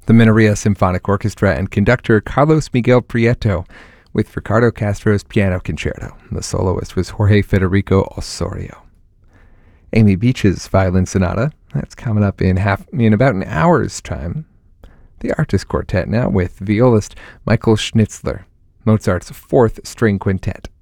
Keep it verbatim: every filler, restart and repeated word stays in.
the Minoria Symphonic Orchestra and conductor Carlos Miguel Prieto, with Ricardo Castro's Piano Concerto. The soloist was Jorge Federico Osorio. Amy Beach's Violin Sonata, that's coming up in half in about an hour's time. The Artist Quartet now with violist Michael Schnitzler, Mozart's fourth string quintet.